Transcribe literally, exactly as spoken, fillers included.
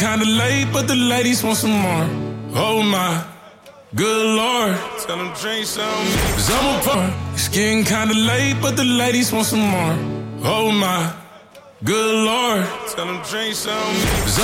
Kinda late, but the ladies want some more. Oh my, good lord. Tell them drink some. Cause I'm a part. It's getting kinda late, but the ladies want some more. Oh my, good lord. Tell them drink some.